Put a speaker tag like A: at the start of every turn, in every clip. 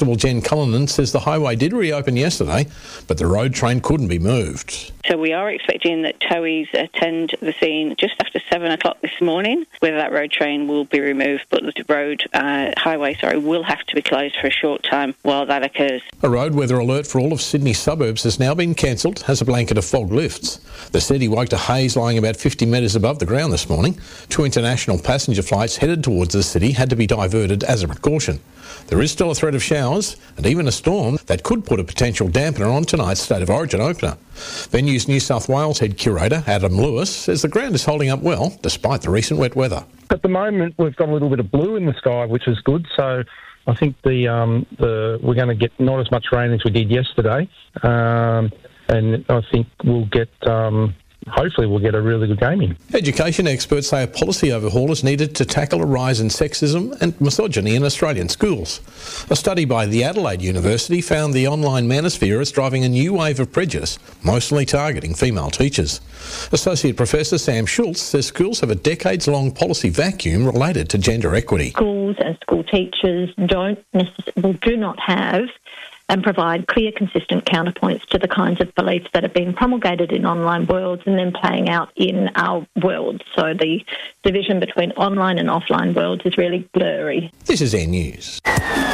A: Well, Jen Cullinan says the highway did reopen yesterday, but the road train couldn't be moved.
B: So we are expecting that towies attend the scene just after 7 o'clock this morning, whether that road train will be removed, but the highway will have to be closed for a short time while that occurs.
A: A road weather alert for all of Sydney's suburbs has now been cancelled as a blanket of fog lifts. The city woke to haze lying about 50 metres above the ground this morning. 2 international passenger flights headed towards the city had to be diverted as a precaution. There is still a threat of showers and even a storm that could put a potential dampener on tonight's State of Origin opener. Venue's New South Wales head curator, Adam Lewis, says the ground is holding up well despite the recent wet weather.
C: At the moment, we've got a little bit of blue in the sky, which is good. So I think we're going to get not as much rain as we did yesterday. And I think we'll get... hopefully we'll get a really good game in.
A: Education experts say a policy overhaul is needed to tackle a rise in sexism and misogyny in Australian schools. A study by the Adelaide University found the online manosphere is driving a new wave of prejudice, mostly targeting female teachers. Associate Professor Sam Schultz says schools have a decades-long policy vacuum related to gender equity.
D: Schools and school teachers do not have and provide clear, consistent counterpoints to the kinds of beliefs that are being promulgated in online worlds and then playing out in our world. So the division between online and offline worlds is really blurry.
A: This is N News.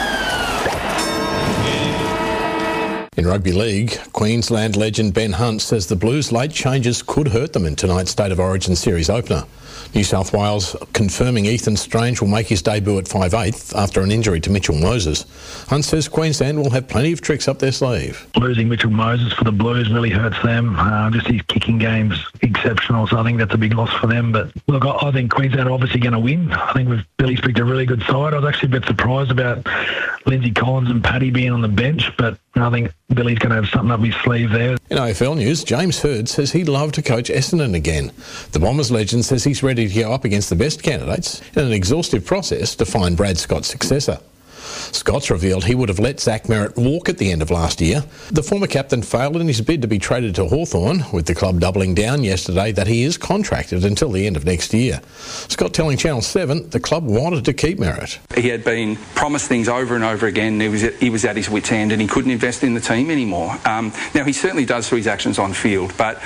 A: In rugby league, Queensland legend Ben Hunt says the Blues' late changes could hurt them in tonight's State of Origin series opener. New South Wales confirming Ethan Strange will make his debut at 5'8" after an injury to Mitchell Moses. Hunt says Queensland will have plenty of tricks up their sleeve.
E: Losing Mitchell Moses for the Blues really hurts them. Just his kicking game's exceptional, so I think that's a big loss for them. But look, I think Queensland are obviously going to win. I think Billy's picked a really good side. I was actually a bit surprised about Lindsay Collins and Paddy being on the bench, but I think Billy's going to have something up his sleeve there.
A: In AFL news, James Hird says he'd love to coach Essendon again. The Bombers legend says he's ready to go up against the best candidates in an exhaustive process to find Brad Scott's successor. Scott's revealed he would have let Zach Merritt walk at the end of last year. The former captain failed in his bid to be traded to Hawthorn, with the club doubling down yesterday that he is contracted until the end of next year. Scott telling Channel 7 the club wanted to keep Merritt.
F: He had been promised things over and over again. He was at his wit's end and he couldn't invest in the team anymore. Now, he certainly does through his actions on field, but,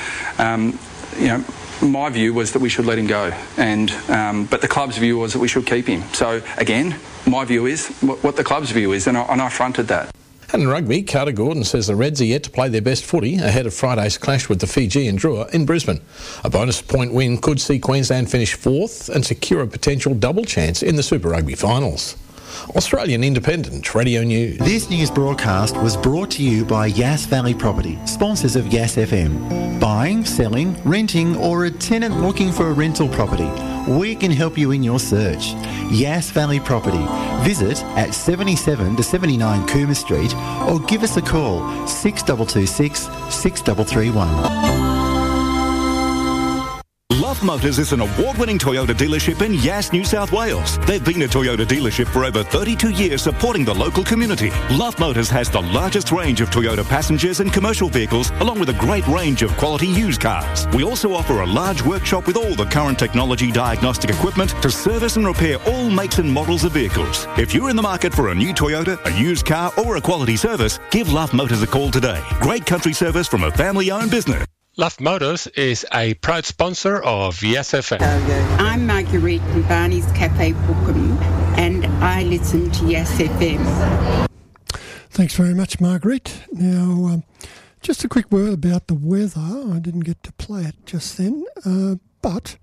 F: my view was that we should let him go, but the club's view was that we should keep him. So, again, my view is what the club's view is, and I fronted that.
A: And in rugby, Carter Gordon says the Reds are yet to play their best footy ahead of Friday's clash with the Fijian Drua in Brisbane. A bonus point win could see Queensland finish fourth and secure a potential double chance in the Super Rugby finals. Australian Independent Radio News.
G: This news broadcast was brought to you by Yass Valley Property, sponsors of Yass FM. Buying, selling, renting, or a tenant looking for a rental property, we can help you in your search. Yass Valley Property. Visit at 77 to 79 Cooma Street or give us a call 6226 6331.
H: Love Motors is an award-winning Toyota dealership in Yass, New South Wales. They've been a Toyota dealership for over 32 years supporting the local community. Love Motors has the largest range of Toyota passengers and commercial vehicles, along with a great range of quality used cars. We also offer a large workshop with all the current technology diagnostic equipment to service and repair all makes and models of vehicles. If you're in the market for a new Toyota, a used car or a quality service, give Love Motors a call today. Great country service from a family-owned business.
I: Love Motors is a proud sponsor of Yass FM.
J: I'm Marguerite from Barney's Cafe Bookham, and I listen to Yass FM.
K: Thanks very much, Marguerite. Now, just a quick word about the weather. I didn't get to play it just then, but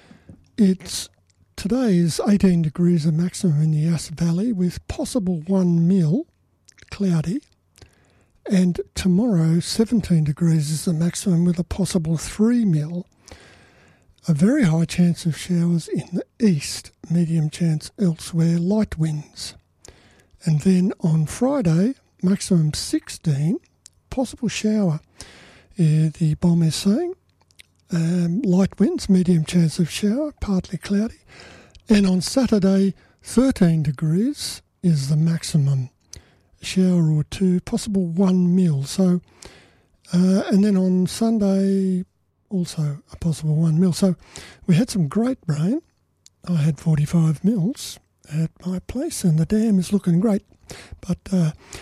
K: today is 18 degrees a maximum in the Yass Valley with possible 1 mil, cloudy. And tomorrow, 17 degrees is the maximum with a possible 3 mil. A very high chance of showers in the east, medium chance elsewhere, light winds. And then on Friday, maximum 16, possible shower. The BOM is saying light winds, medium chance of shower, partly cloudy. And on Saturday, 13 degrees is the maximum. Shower or two, possible 1 mil. So, and then on Sunday, also a possible 1 mil. So we had some great rain. I had 45 mils at my place and the dam is looking great. But